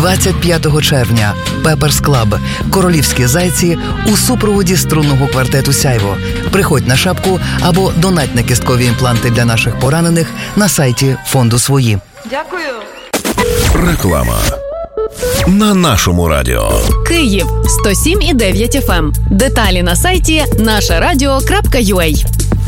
25 червня Пеперс Клаб «Королівські зайці» у супроводі струнного квартету «Сяйво». Приходь на шапку або донать на кісткові імпланти для наших поранених на сайті фонду «Свої». Дякую. Реклама на нашому радіо. Київ 107,9 FM. Деталі на сайті нашарадіо.ua.